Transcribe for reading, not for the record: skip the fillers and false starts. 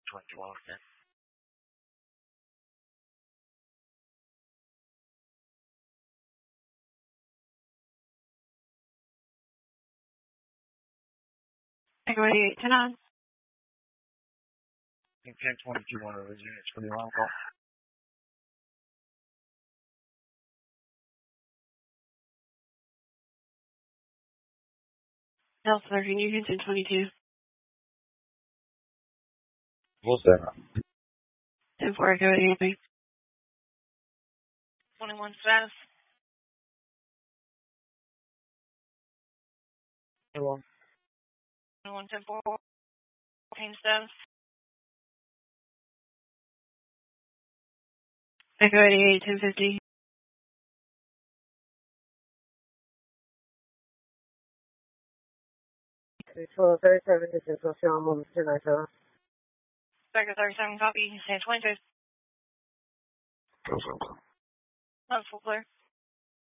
21 then. Echo 88, 10 on. 1022 one of those units for the alarm call. Delta 13, you can 1022. What's that? 10-4, Echo 88. 21 status. 21. 21 10-4. Pain status. Echo 88, 1050. Control 37, this is Social Move 297. Sector 37, copy. San 22. Go. That's full clear.